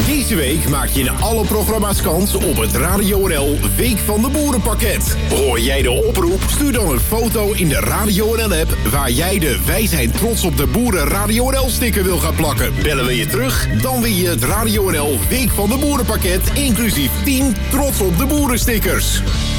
Deze week maak je in alle programma's kans op het Radio NL Week van de Boerenpakket. Hoor jij de oproep? Stuur dan een foto in de Radio NL-app waar jij de Wij zijn trots op de boeren Radio NL sticker wil gaan plakken. Bellen we je terug? Dan win je het Radio NL Week van de Boerenpakket, inclusief 10 trots op de boeren stickers.